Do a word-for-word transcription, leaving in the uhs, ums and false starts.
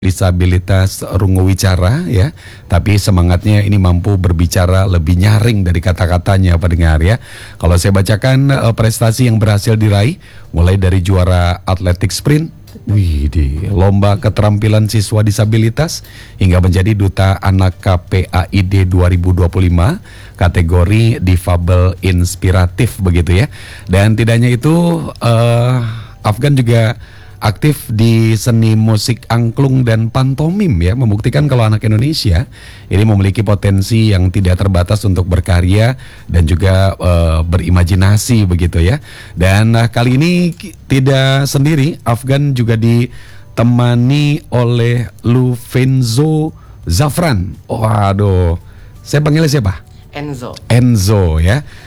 disabilitas rungu wicara ya, tapi semangatnya ini mampu berbicara lebih nyaring dari kata-katanya pendengar ya. Kalau saya bacakan uh, prestasi yang berhasil diraih, mulai dari juara atletik sprint, wih di lomba keterampilan siswa disabilitas, hingga menjadi duta anak K P A I D dua ribu dua puluh lima kategori difabel inspiratif begitu ya. Dan tidak hanya itu, uh, Afgan juga aktif di seni musik angklung dan pantomim ya, membuktikan kalau anak Indonesia ini memiliki potensi yang tidak terbatas untuk berkarya dan juga uh, berimajinasi begitu ya. Dan uh, kali ini tidak sendiri, Afgan juga ditemani oleh Luvenzo Zafran. Waduh, saya panggilnya siapa? Enzo. Enzo ya.